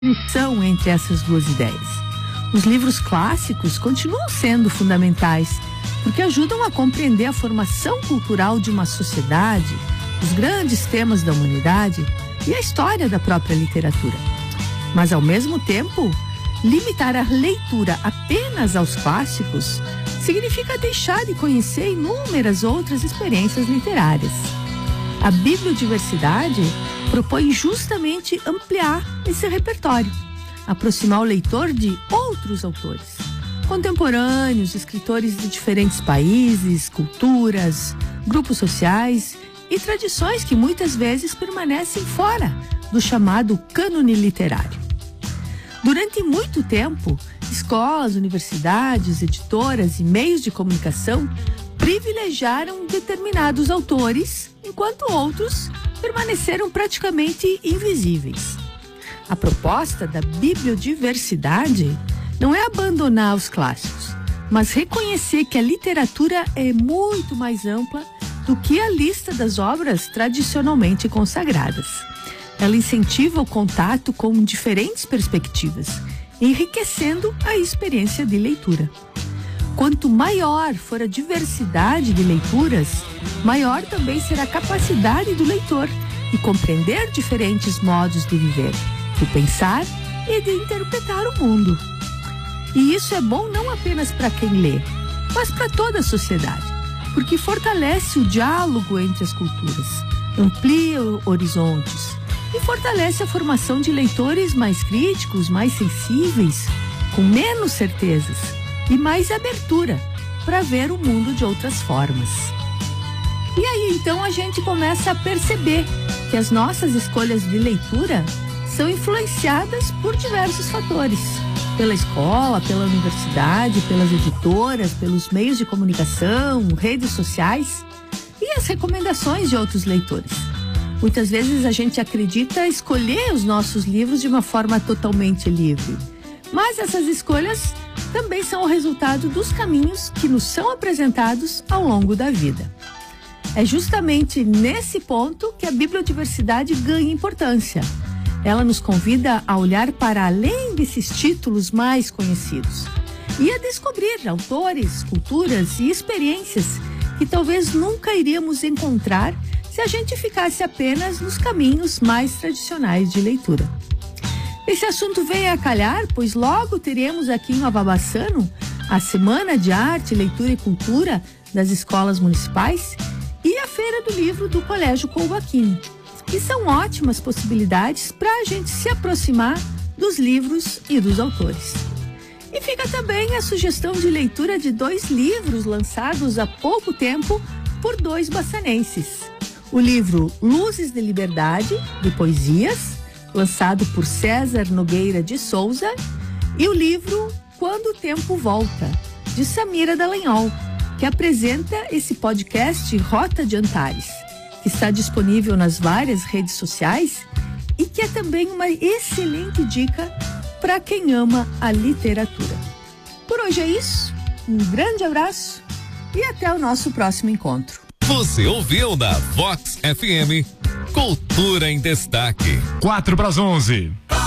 Conexão entre essas duas ideias. Os livros clássicos continuam sendo fundamentais, porque ajudam a compreender a formação cultural de uma sociedade, os grandes temas da humanidade e a história da própria literatura. Mas, ao mesmo tempo, limitar a leitura apenas aos clássicos significa deixar de conhecer inúmeras outras experiências literárias. A bibliodiversidade propõe justamente ampliar esse repertório, aproximar o leitor de outros autores, contemporâneos, escritores de diferentes países, culturas, grupos sociais e tradições que muitas vezes permanecem fora do chamado cânone literário. Durante muito tempo, escolas, universidades, editoras e meios de comunicação privilegiaram determinados autores, enquanto outros permaneceram praticamente invisíveis. A proposta da bibliodiversidade não é abandonar os clássicos, mas reconhecer que a literatura é muito mais ampla do que a lista das obras tradicionalmente consagradas. Ela incentiva o contato com diferentes perspectivas, enriquecendo a experiência de leitura. Quanto maior for a diversidade de leituras, maior também será a capacidade do leitor de compreender diferentes modos de viver, de pensar e de interpretar o mundo. E isso é bom não apenas para quem lê, mas para toda a sociedade, porque fortalece o diálogo entre as culturas, amplia horizontes e fortalece a formação de leitores mais críticos, mais sensíveis, com menos certezas e mais abertura para ver o mundo de outras formas. E aí então a gente começa a perceber que as nossas escolhas de leitura são influenciadas por diversos fatores, pela escola, pela universidade, pelas editoras, pelos meios de comunicação, redes sociais e as recomendações de outros leitores. Muitas vezes a gente acredita escolher os nossos livros de uma forma totalmente livre, mas essas escolhas também são o resultado dos caminhos que nos são apresentados ao longo da vida. É justamente nesse ponto que a bibliodiversidade ganha importância. Ela nos convida a olhar para além desses títulos mais conhecidos e a descobrir autores, culturas e experiências que talvez nunca iríamos encontrar se a gente ficasse apenas nos caminhos mais tradicionais de leitura. Esse assunto veio a calhar, pois logo teremos aqui em Nova Bassano a Semana de Arte, Leitura e Cultura das escolas municipais e a Feira do Livro do Colégio Couvaquini, que são ótimas possibilidades para a gente se aproximar dos livros e dos autores. E fica também a sugestão de leitura de 2 livros lançados há pouco tempo por 2 bassanenses. O livro Luzes de Liberdade, de poesias, lançado por César Nogueira de Souza, e o livro Quando o Tempo Volta, de Samira Dallagnol, que apresenta esse podcast Rota de Antares, que está disponível nas várias redes sociais e que é também uma excelente dica para quem ama a literatura. Por hoje é isso, um grande abraço e até o nosso próximo encontro. Você ouviu na Vox FM Cultura em Destaque. 4 para as 11.